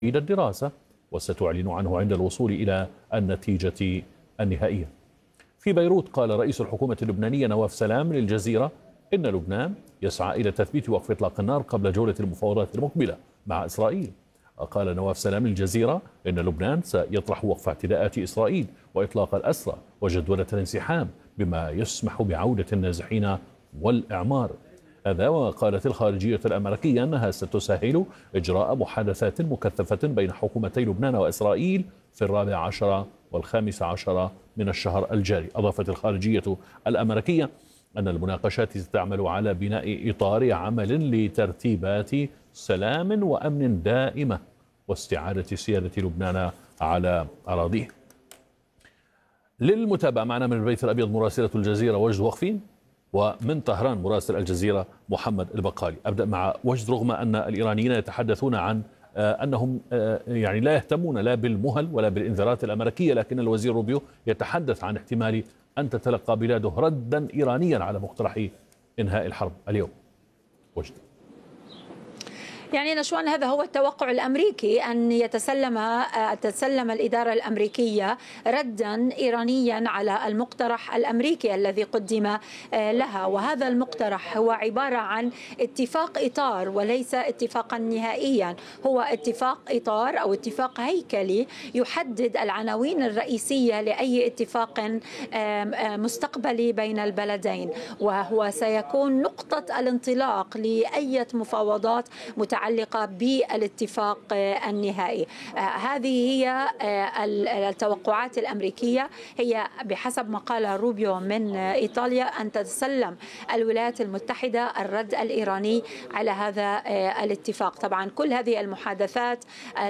الدراسة، وستعلن عنه عند الوصول إلى النتيجة النهائية. في بيروت قال رئيس الحكومة اللبنانية نواف سلام للجزيرة إن لبنان يسعى إلى تثبيت وقف إطلاق النار قبل جولة المفاوضات المقبلة مع إسرائيل. قال نواف سلام للجزيرة إن لبنان سيطرح وقف اعتداءات إسرائيل وإطلاق الأسرى وجدولة الانسحاب بما يسمح بعودة النازحين والإعمار. هذا وقالت الخارجية الأمريكية أنها ستسهل إجراء محادثات مكثفة بين حكومتي لبنان وإسرائيل في 14 و15 من الشهر الجاري. أضافت الخارجية الأمريكية أن المناقشات تعمل على بناء إطار عمل لترتيبات سلام وأمن دائمة واستعادة سيادة لبنان على أراضيه. للمتابعة معنا من البيت الأبيض مراسلة الجزيرة وجد وقفين، ومن طهران مراسل الجزيرة محمد البقالي. أبدأ مع وجد. رغم أن الإيرانيين يتحدثون عن أنهم يعني لا يهتمون لا بالمهل ولا بالإنذارات الأمريكية، لكن الوزير روبيو يتحدث عن احتمال أن تتلقى بلاده ردا إيرانيا على مقترح إنهاء الحرب اليوم. وجد. يعني نشوان هذا هو التوقع الأمريكي أن تتسلم الإدارة الأمريكية ردا إيرانيا على المقترح الأمريكي الذي قدم لها، وهذا المقترح هو عبارة عن اتفاق إطار وليس اتفاقا نهائيا، هو اتفاق إطار أو اتفاق هيكلي يحدد العناوين الرئيسية لأي اتفاق مستقبلي بين البلدين، وهو سيكون نقطة الانطلاق لأي مفاوضات متعلقة بالاتفاق النهائي. هذه هي التوقعات الأمريكية، هي بحسب ما قال روبيو من إيطاليا أن تتسلم الولايات المتحدة الرد الإيراني على هذا الاتفاق. طبعا كل هذه المحادثات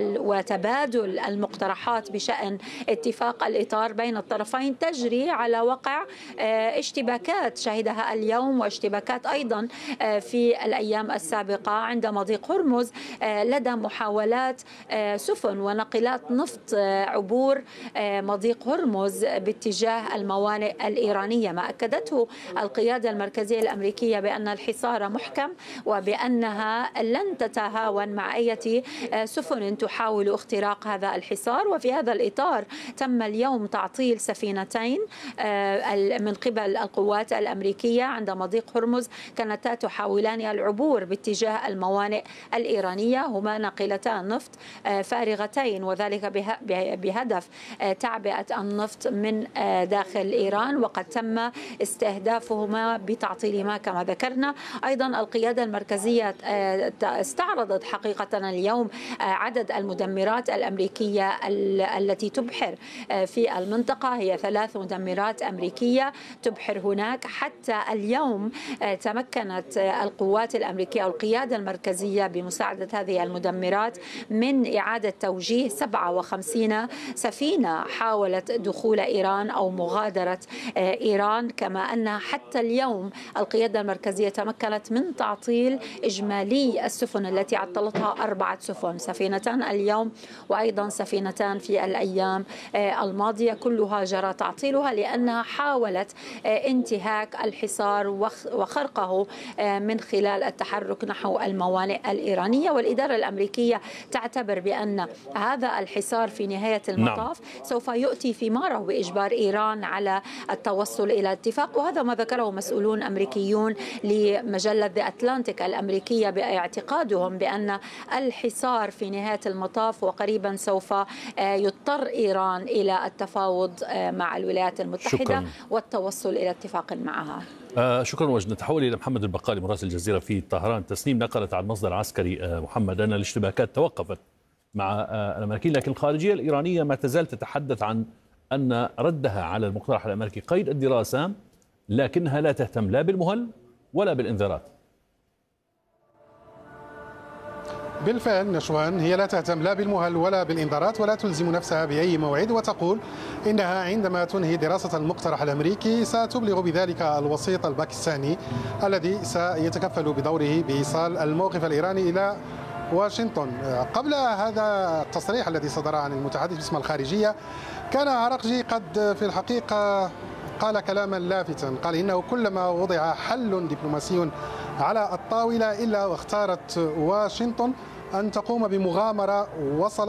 وتبادل المقترحات بشأن اتفاق الإطار بين الطرفين تجري على وقع اشتباكات شهدها اليوم واشتباكات أيضا في الأيام السابقة عند مضيق هرمز لدى محاولات سفن وناقلات نفط عبور مضيق هرمز باتجاه الموانئ الإيرانية. ما أكدته القيادة المركزية الأمريكية بأن الحصار محكم وبأنها لن تتهاون مع أي سفن تحاول اختراق هذا الحصار. وفي هذا الإطار تم اليوم تعطيل سفينتين من قبل القوات الأمريكية عند مضيق هرمز، كانتا تحاولان العبور باتجاه الموانئ الإيرانية، هما ناقلتان نفط فارغتين، وذلك بهدف تعبئة النفط من داخل إيران، وقد تم استهدافهما بتعطيلهما كما ذكرنا. أيضا القيادة المركزية استعرضت حقيقة اليوم عدد المدمرات الأمريكية التي تبحر في المنطقة، هي 3 مدمرات أمريكية تبحر هناك. حتى اليوم تمكنت القوات الأمريكية والقيادة المركزية بمساعدة هذه المدمرات من إعادة توجيه 57 سفينة حاولت دخول إيران أو مغادرة إيران، كما أن حتى اليوم القيادة المركزية تمكنت من تعطيل إجمالي السفن التي عطلتها 4 سفن، سفينتان اليوم وأيضا سفينتان في الأيام الماضية، كلها جرى تعطيلها لأنها حاولت انتهاك الحصار وخرقه من خلال التحرك نحو الموانئ الإيرانية. والإدارة الأمريكية تعتبر بأن هذا الحصار في نهاية المطاف سوف يؤتي ثماره بإجبار إيران على التوصل إلى اتفاق، وهذا ما ذكره مسؤولون أمريكيون لمجلة The Atlantic الأمريكية باعتقادهم بأن الحصار في نهاية المطاف وقريبا سوف يضطر إيران إلى التفاوض مع الولايات المتحدة. شكرا. والتوصل إلى اتفاق معها. شكرا وجد. نتحول إلى محمد البقالي مراسل الجزيرة في طهران. تسنيم نقلت عن مصدر عسكري محمد أن الاشتباكات توقفت مع الأمريكيين، لكن الخارجية الإيرانية ما تزال تتحدث عن أن ردها على المقترح الأمريكي قيد الدراسة، لكنها لا تهتم لا بالمهل ولا بالإنذارات. بالفعل نشوان، هي لا تهتم لا بالمهل ولا بالإنذارات ولا تلزم نفسها بأي موعد، وتقول إنها عندما تنهي دراسة المقترح الأمريكي ستبلغ بذلك الوسيط الباكستاني الذي سيتكفل بدوره بإيصال الموقف الإيراني إلى واشنطن. قبل هذا التصريح الذي صدر عن المتحدث باسم الخارجية كان عرقجي قد في الحقيقة قال كلاما لافتا، قال إنه كلما وضع حل دبلوماسي على الطاولة إلا واختارت واشنطن أن تقوم بمغامرة وصل